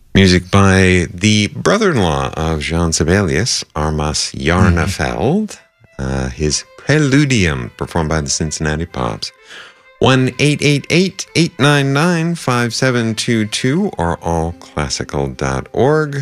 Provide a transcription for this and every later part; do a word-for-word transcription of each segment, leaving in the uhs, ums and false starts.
Music by the brother-in-law of Jean Sibelius, Armas Jarnefeld. Mm-hmm. Uh, his Preludium, performed by the Cincinnati Pops. one eight eight eight, eight nine nine, five seven two two or all classical dot org.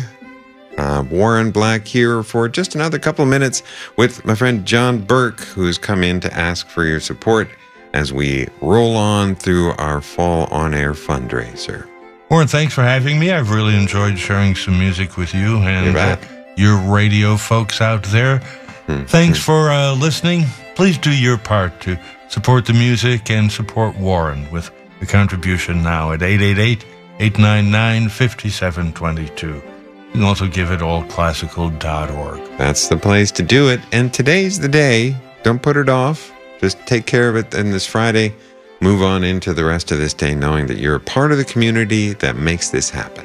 Uh, Warren Black here for just another couple of minutes with my friend John Burke, who's come in to ask for your support as we roll on through our fall on-air fundraiser. Warren, thanks for having me. I've really enjoyed sharing some music with you and uh, your radio folks out there. Hmm. Thanks for uh, listening. Please do your part to support the music and support Warren with a contribution now at eight eight eight, eight nine nine, five seven two two. You can also give it all classical dot org. That's the place to do it. And today's the day. Don't put it off. Just take care of it on this Friday. Move on into the rest of this day knowing that you're a part of the community that makes this happen.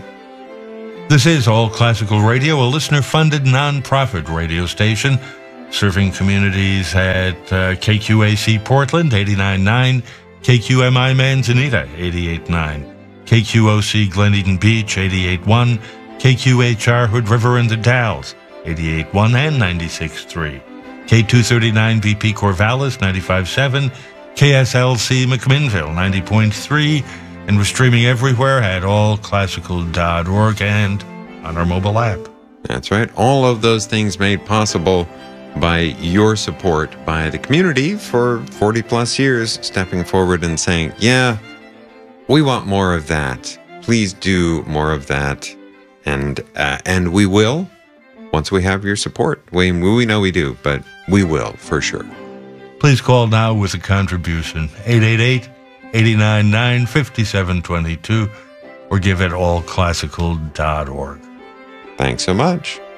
This is All Classical Radio, a listener-funded non-profit radio station serving communities at uh, K Q A C Portland, eighty-nine point nine, K Q M I Manzanita, eighty-eight point nine, K Q O C Glen Eden Beach, eighty-eight point one, K Q H R Hood River and the Dalles, eighty-eight point one and ninety-six point three, K two thirty-nine B P Corvallis, ninety-five point seven, K S L C McMinnville, ninety point three, and we're streaming everywhere at all classical dot org and on our mobile app. That's right. All of those things made possible by your support, by the community for forty plus years, stepping forward and saying, yeah, we want more of that. Please do more of that. And uh, and we will, once we have your support. We, we know we do, but we will for sure. Please call now with a contribution, eight eight eight, eight nine nine, five seven two two, or give at all classical dot org. Thanks so much.